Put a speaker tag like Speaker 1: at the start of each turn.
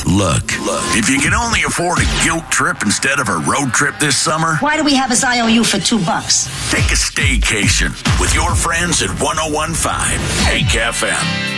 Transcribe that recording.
Speaker 1: Look, if you can only afford a guilt trip instead of a road trip this summer,
Speaker 2: why do we have his IOU for $2?
Speaker 1: take a staycation with your friends at 101.5 Hank FM.